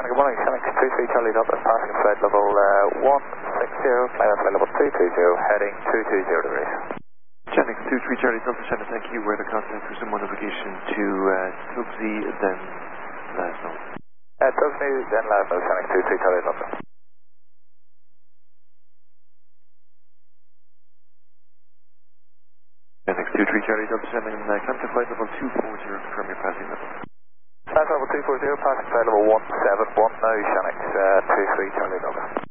Good morning, Shanix 23 Charlie Delta, passing flight level 160, climb flight level 220, heading 220 degrees. Shanix 23 Charlie Delta, Shannon, thank you. Weather contact for some modification to Tugsy, then Lasno. Tugsy, then Lasno, Shanix 23 Charlie Delta. Shanix 23 Charlie Delta, Shannon, contact flight level 240, confirm your passing level. Flight level 240, passing flight level 171 now, Shanix 23 Charlie Delta.